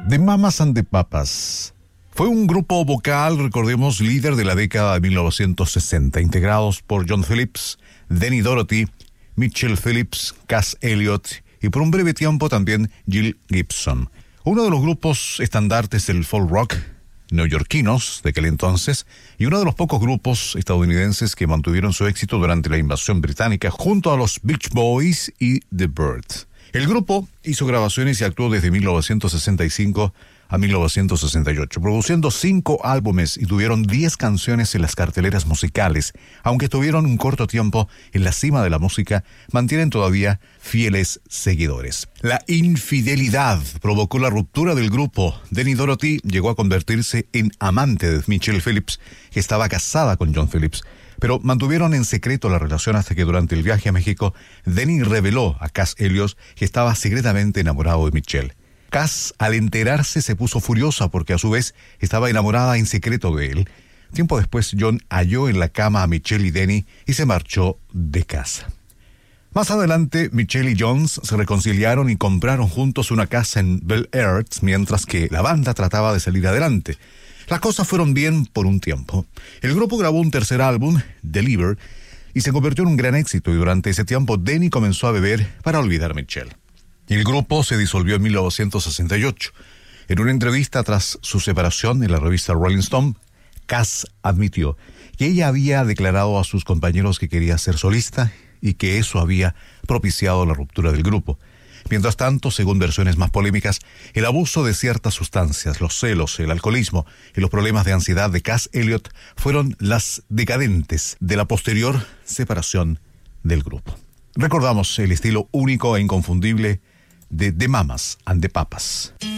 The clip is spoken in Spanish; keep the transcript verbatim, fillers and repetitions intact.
The Mamas and the Papas fue un grupo vocal, recordemos, líder de la década de mil novecientos sesenta, integrados por John Phillips, Denny Dorothy, Mitchell Phillips, Cass Elliot y por un breve tiempo también Jill Gibson. Uno de los grupos estandartes del folk rock neoyorquinos de aquel entonces y uno de los pocos grupos estadounidenses que mantuvieron su éxito durante la invasión británica junto a los Beach Boys y The Byrds. El grupo hizo grabaciones y actuó desde mil novecientos sesenta y cinco a mil novecientos sesenta y ocho, produciendo cinco álbumes y tuvieron diez canciones en las carteleras musicales. Aunque estuvieron un corto tiempo en la cima de la música, mantienen todavía fieles seguidores. La infidelidad provocó la ruptura del grupo. Denny Dorothy llegó a convertirse en amante de Mitchell Phillips, que estaba casada con John Phillips, pero mantuvieron en secreto la relación hasta que durante el viaje a México, Denny reveló a Cass Elliot que estaba secretamente enamorado de Mitchell. Cass, al enterarse, se puso furiosa porque a su vez estaba enamorada en secreto de él. Tiempo después, John halló en la cama a Mitchell y Denny y se marchó de casa. Más adelante, Mitchell y Jones se reconciliaron y compraron juntos una casa en Bel Air, mientras que la banda trataba de salir adelante. Las cosas fueron bien por un tiempo. El grupo grabó un tercer álbum, Deliver, y se convirtió en un gran éxito, y durante ese tiempo Denny comenzó a beber para olvidar a Mitchell. El grupo se disolvió en mil novecientos sesenta y ocho. En una entrevista tras su separación en la revista Rolling Stone, Cass admitió que ella había declarado a sus compañeros que quería ser solista y que eso había propiciado la ruptura del grupo. Mientras tanto, según versiones más polémicas, el abuso de ciertas sustancias, los celos, el alcoholismo y los problemas de ansiedad de Cass Elliot fueron las decadentes de la posterior separación del grupo. Recordamos el estilo único e inconfundible de The Mamas and the Papas.